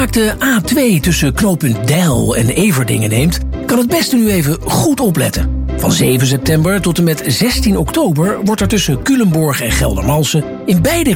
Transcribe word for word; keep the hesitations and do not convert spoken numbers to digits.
vaak de A twee tussen knooppunt Deil en Everdingen neemt, kan het beste nu even goed opletten. Van zeven september tot en met zestien oktober wordt er tussen Culemborg en Geldermalsen in beide